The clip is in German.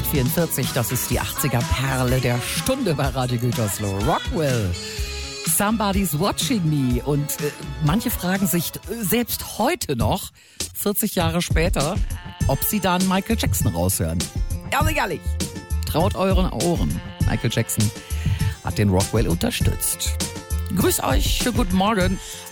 1944. Das ist die 80er-Perle der Stunde bei Radio Gütersloh. Rockwell. Somebody's Watching Me. Und manche fragen sich selbst heute noch, 40 Jahre später, ob sie dann Michael Jackson raushören. Ehrlich. Traut euren Ohren. Michael Jackson hat den Rockwell unterstützt. Grüß euch, guten Morgen.